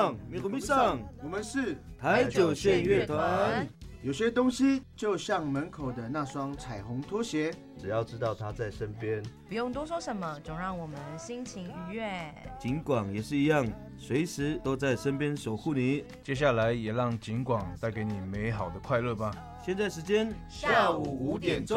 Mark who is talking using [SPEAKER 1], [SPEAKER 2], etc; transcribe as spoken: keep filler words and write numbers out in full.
[SPEAKER 1] 上，米国米上，
[SPEAKER 2] 我们是
[SPEAKER 1] 台九线乐团。
[SPEAKER 2] 有些东西就像门口的那双彩虹拖鞋，
[SPEAKER 3] 只要知道他在身边，
[SPEAKER 4] 不用多说什么，总让我们心情愉悦。
[SPEAKER 1] 景广也是一样，随时都在身边守护你。
[SPEAKER 5] 接下来也让景广带给你美好的快乐吧。
[SPEAKER 1] 现在时间
[SPEAKER 2] 下午五点钟。